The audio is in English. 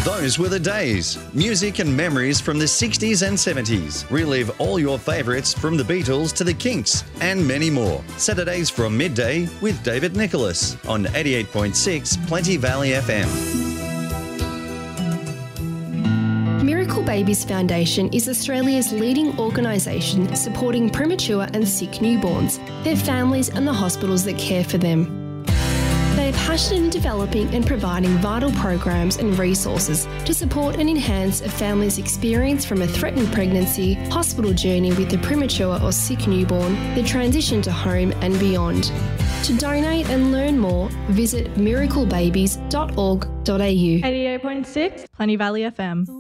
Those were the days. Music and memories from the 60s and 70s. Relive all your favourites from the Beatles to the Kinks and many more. Saturdays from midday with David Nicholas on 88.6 Plenty Valley FM. Miracle Babies Foundation is Australia's leading organisation supporting premature and sick newborns, their families and the hospitals that care for them. They are passionate in developing and providing vital programs and resources to support and enhance a family's experience from a threatened pregnancy, hospital journey with a premature or sick newborn, the transition to home and beyond. To donate and learn more, visit miraclebabies.org.au. 88.6 Plenty Valley FM.